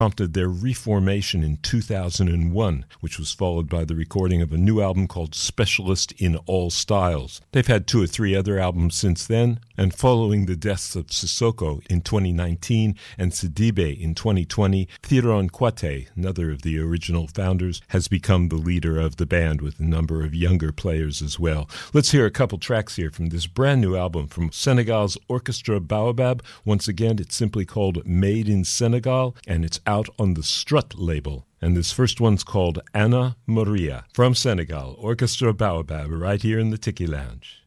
prompted their reformation in 2001, which was followed by the recording of a new album called Specialist in All Styles. They've had 2 or 3 other albums since then, and following the deaths of Sissoko in 2019 and Sidibe in 2020, Thiron Kwate, another of the original founders, has become the leader of the band with a number of younger players as well. Let's hear a couple tracks here from this brand new album from Senegal's Orchestra Baobab. Once again, it's simply called Made in Senegal, and it's out on the Strut label. And this first one's called Anna Maria from Senegal, Orchestra Baobab, right here in the Tiki Lounge.